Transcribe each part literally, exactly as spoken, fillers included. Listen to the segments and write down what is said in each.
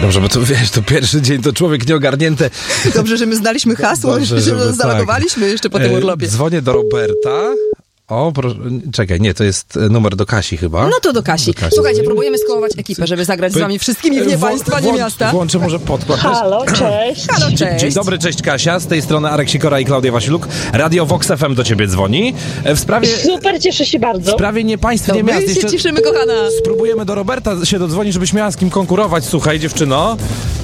Dobrze, bo to wiesz, to pierwszy dzień, to człowiek nieogarnięty. Dobrze, że my znaliśmy hasło, Dobrze, że żeby, zalogowaliśmy tak. jeszcze po tym urlopie. Dzwonię do Roberta. O, proszę, czekaj, nie, to jest numer do Kasi chyba. No to do Kasi. Do Kasi. Słuchajcie, próbujemy skołować ekipę, żeby zagrać z wami wszystkimi w nie państwa, nie miasta. Włączę może podkład. Halo, cześć. Halo, cześć. Dzień dobry, cześć Kasia, z tej strony Arek Sikora i Klaudia Wasiluk. Radio Vox F M do ciebie dzwoni. W sprawie... Super, cieszę się bardzo. W sprawie nie państw, To nie my miast. się Jeszcze cieszymy, kochana. spróbujemy do Roberta się dodzwonić, żebyś miała z kim konkurować. Słuchaj, dziewczyno.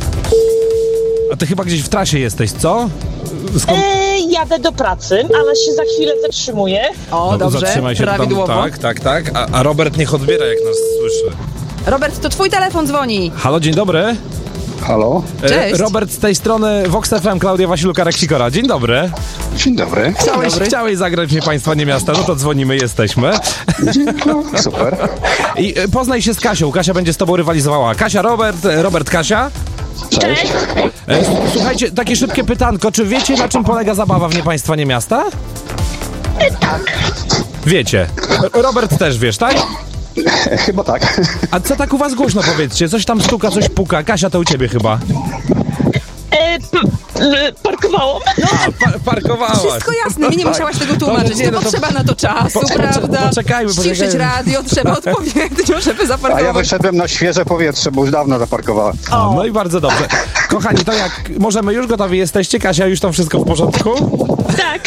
A ty chyba gdzieś w trasie jesteś, co? Skąd... E, jadę do pracy, ale się za chwilę zatrzymuję. O, No, dobrze, zatrzymaj się tam, prawidłowo. tak, tak, tak. A, a Robert niech odbiera, jak nas słyszy. Robert, to twój telefon dzwoni. Halo, dzień dobry. Halo, Cześć. E, Robert z tej strony Vox F M, Klaudia Wasiluk, Arek Sikora. Dzień dobry. dzień dobry. Chciałeś, dobry. chciałeś zagrać mnie państwa, nie miasta, no to dzwonimy, jesteśmy. No, super. I e, poznaj się z Kasią, Kasia będzie z tobą rywalizowała. Kasia, Robert, e, Robert, Kasia. Cześć. E, s- Słuchajcie, takie szybkie pytanko, czy wiecie, na czym polega zabawa w nie państwa, nie miasta? Tak. Wiecie. E, Robert też wiesz, tak? Chyba tak. A co tak u was głośno, powiedzcie? Coś tam stuka, coś puka. Kasia, to u ciebie chyba. E, p- e, parkowałam. A, pa- parkowałaś. Wszystko jasne, mi nie musiałaś tego tłumaczyć. nie, Nie, no to- potrzeba na to czasu, Po- po- prawda? poczekajmy, Ściszyć poczekajmy. radio, trzeba odpowiednio, żeby A ja zaparkować. wyszedłem na świeże powietrze, bo już dawno zaparkowałem. O, no i bardzo dobrze. Kochani, to jak możemy już gotowi jesteście? Kasia, już tam wszystko w porządku? Tak.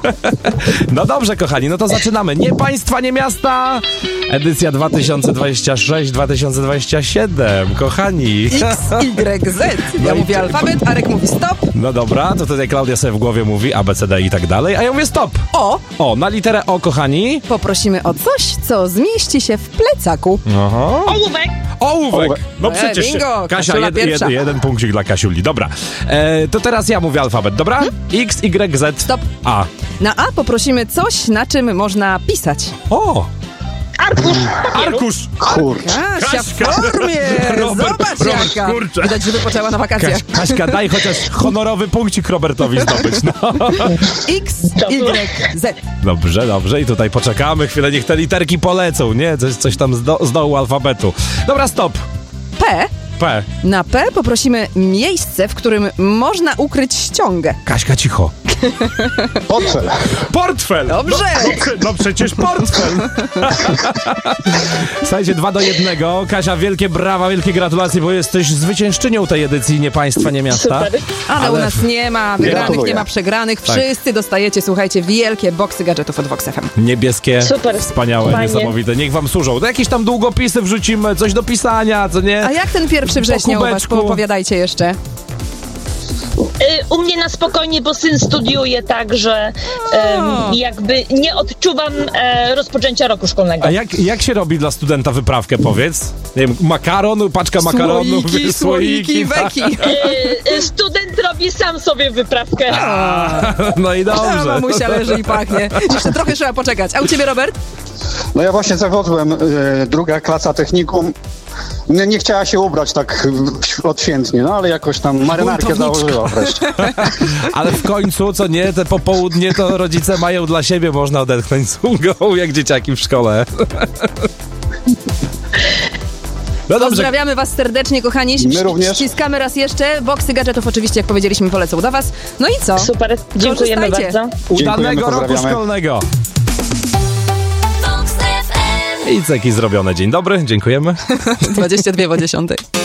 No dobrze, kochani, no to zaczynamy. Nie państwa, nie miasta. Edycja dwa tysiące dwadzieścia sześć dwa tysiące dwadzieścia siedem. Kochani. X, Y, Z. Ja No i- mówię alfabet, Arek mówi stop. No dobra, to tutaj Klaudia sobie w głowie mówi A, B, C, D i tak dalej, a ja mówię stop. O, O, na literę O, kochani. poprosimy o coś, co zmieści się w plecaku. Aha. Ołówek. Ołówek! No E, przecież. bingo, Kasia, Kasiula jed, pierwsza. jed, jeden punkcik dla Kasiuli. Dobra. E, to teraz ja mówię alfabet, dobra? X, Y, Z. Stop. A. Na A poprosimy coś, na czym można pisać. O! Arkusz papieru. Arkusz! Kurczę. Kasia w Kaśka. formie! Robert, Zobacz Robert, jaka! kurczę. Widać, że wypoczęła na wakacjach. Kaś, Kaśka, daj chociaż honorowy punkcik Robertowi zdobyć. No. X, Y, Z. Dobrze, dobrze. I tutaj poczekamy chwilę, niech te literki polecą, nie? Coś, coś tam z, do, z dołu alfabetu. Dobra, stop. P. P. Na P poprosimy miejsce, w którym można ukryć ściągę. Kaśka, cicho. Portfel. Portfel! Dobrze. No, no, prze- no przecież portfel! Słuchajcie, dwa do jednego. Kasia, wielkie brawa, wielkie gratulacje, bo jesteś zwyciężczynią tej edycji Nie Państwa, Nie Miasta. Super. Ale, Ale- u nas nie ma wygranych, Gratuluję. nie ma przegranych. Tak. Wszyscy dostajecie, słuchajcie, wielkie boksy gadżetów od Vox F M. Niebieskie, Super. wspaniałe, Fajnie. niesamowite. Niech wam służą. To jakieś tam długopisy wrzucimy, coś do pisania, co nie? A jak ten pierwszy września u was? kubeczku. Opowiadajcie jeszcze. E, u mnie na spokojnie, bo syn studiuje, także em, jakby nie odczuwam e, rozpoczęcia roku szkolnego. A jak, jak się robi dla studenta wyprawkę, powiedz? Nie wiem, makaron, paczka makaronu, Słoiki, wiesz, słoiki, tak. weki. E, e, student robi sam sobie wyprawkę. No i A dobrze. mamusia leży i pachnie. Jeszcze trochę trzeba poczekać. A u ciebie, Robert? No ja właśnie zawiodłem, e, druga klasa technikum. Nie, nie chciała się ubrać tak e, odświętnie, no ale jakoś tam marynarkę Buntowniczka. założyła wreszcie. Ale w końcu, co nie, te popołudnie to rodzice mają dla siebie, można odetchnąć z ulgą, jak dzieciaki w szkole. No dobrze, Pozdrawiamy was serdecznie, kochani. Ś- My również. Ściskamy raz jeszcze. Boksy gadżetów oczywiście, jak powiedzieliśmy, polecą do was. No i co? Super, dziękujemy Korzystajcie. bardzo. udanego Dziękujemy, roku pozdrawiamy. szkolnego. I ceki zrobione. Dzień dobry, dziękujemy. dwadzieścia dwie po dziesiątej.